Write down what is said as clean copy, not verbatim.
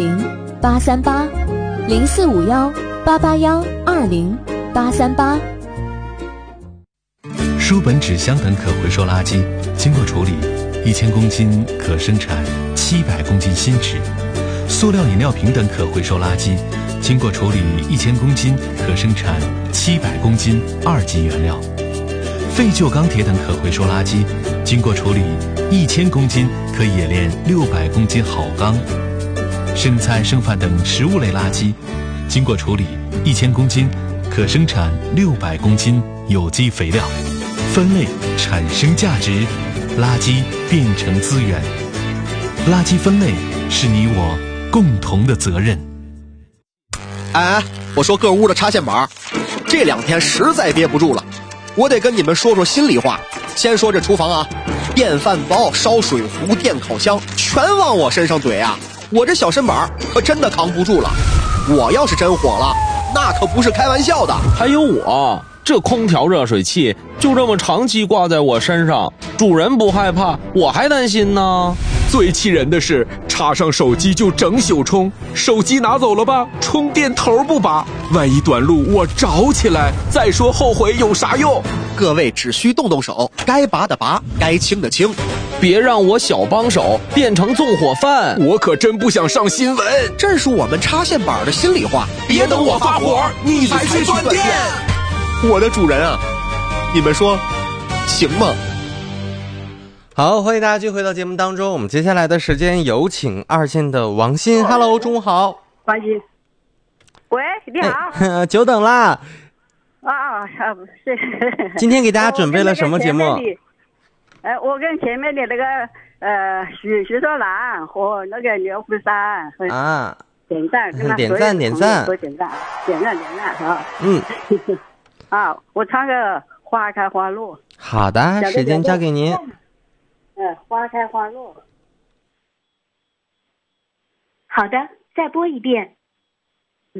20838，045188120838。 书本、纸箱等可回收垃圾经过处理，1000公斤可生产700公斤新纸；塑料饮料瓶等可回收垃圾经过处理1000公斤可生产700公斤2级原料；废旧钢铁等可回收垃圾经过处理1000公斤可冶炼600公斤好钢；剩菜剩饭等食物类垃圾经过处理1000公斤可生产600公斤有机肥料。分类产生价值，垃圾变成资源。垃圾分类是你我共同的责任。 哎，我说各屋的插线板，这2天实在憋不住了，我得跟你们说说心里话。先说这厨房啊，电饭煲、烧水壶、电烤箱全往我身上怼啊，我这小身板可真的扛不住了。我要是真火了，那可不是开玩笑的。 还有我这空调热水器就这么长期挂在我身上，主人不害怕，我还担心呢。 最气人的是，插上手机就整宿充，手机拿走了吧，充电头不拔，万一短路我着起来，再说后悔有啥用？ 各位只需动动手，该拔的拔，该清的清， 别让我小帮手变成纵火犯。 我可真不想上新闻， 这是我们插线板的心里话。 别等我发火，你才去断电。 我的主人啊，你们说行吗？ 好，欢迎大家继续回到节目当中。我们接下来的时间有请2线的王鑫。Hello， 中午好。 王鑫，喂，你好。 久等啦。 是。 今天给大家准备了什么节目？ 我跟前面的那个许淑兰和那个刘福山啊， 点赞，跟他点赞都点赞啊。啊，我唱个花开花落。 好的，时间交给您。 花开花落。 好的，再播一遍。